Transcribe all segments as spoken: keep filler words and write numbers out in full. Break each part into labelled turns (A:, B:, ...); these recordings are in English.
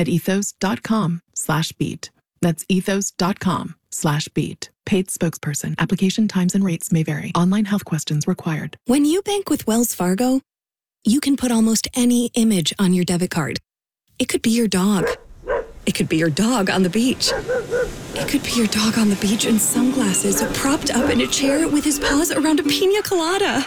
A: at ethos.com slash beat. That's ethos.com slash beat. Paid spokesperson. Application times and rates may vary. Online health questions required.
B: When you bank with Wells Fargo, you can put almost any image on your debit card. It could be your dog. It could be your dog on the beach. It could be your dog on the beach in sunglasses, propped up in a chair with his paws around a pina colada.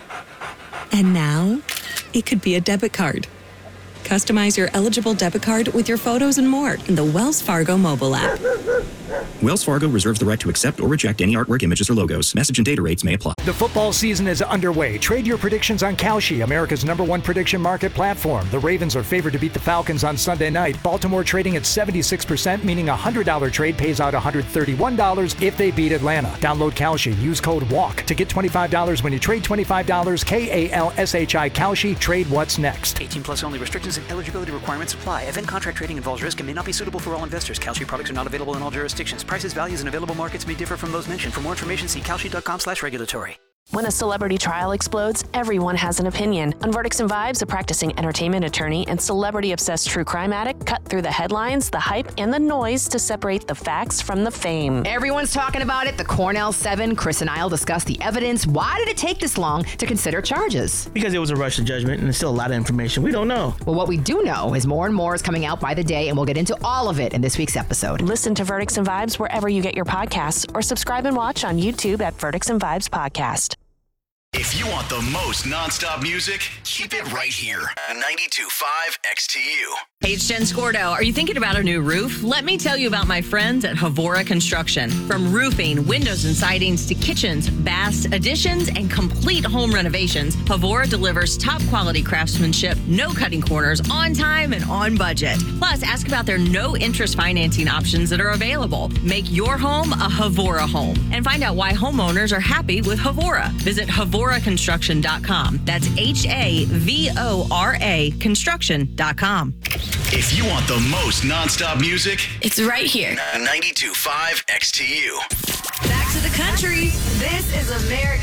B: And now, it could be a debit card. Customize your eligible debit card with your photos and more in the Wells Fargo mobile app.
C: Wells Fargo reserves the right to accept or reject any artwork, images, or logos. Message and data rates may apply.
D: The football season is underway. Trade your predictions on Kalshi, America's number one prediction market platform. The Ravens are favored to beat the Falcons on Sunday night. Baltimore trading at seventy-six percent, meaning a one hundred dollars trade pays out one hundred thirty-one dollars if they beat Atlanta. Download Kalshi. Use code WALK to get twenty-five dollars when you trade twenty-five dollars. K A L S H I Kalshi. Trade what's next.
E: eighteen plus only. Restrictions and eligibility requirements apply. Event contract trading involves risk and may not be suitable for all investors. Kalshi products are not available in all jurisdictions. Prices, values, and available markets may differ from those mentioned. For more information, see kalshi.com slash regulatory.
F: When a celebrity trial explodes, everyone has an opinion. On Verdicts and Vibes, a practicing entertainment attorney and celebrity-obsessed true crime addict cut through the headlines, the hype, and the noise to separate the facts from the fame.
G: Everyone's talking about it. The Cornell Seven. Chris and I'll discuss the evidence. Why did it take this long to consider charges?
H: Because it was a rush to judgment, and there's still a lot of information we don't know.
G: Well, what we do know is more and more is coming out by the day, and we'll get into all of it in this week's episode.
F: Listen to Verdicts and Vibes wherever you get your podcasts, or subscribe and watch on YouTube at Verdicts and Vibes Podcast.
I: If you want the most nonstop music, keep it right here. ninety-two point five X T U.
J: Hey, it's Jen Scordo. Are you thinking about a new roof? Let me tell you about my friends at Havora Construction. From roofing, windows and sidings to kitchens, baths, additions, and complete home renovations, Havora delivers top quality craftsmanship, no cutting corners, on time and on budget. Plus, ask about their no interest financing options that are available. Make your home a Havora home and find out why homeowners are happy with Havora. Visit havora construction dot com. That's H A V O R A construction dot com.
I: If you want the most nonstop music,
J: it's right here.
I: ninety-two point five X T U.
K: Back to the country. This is America.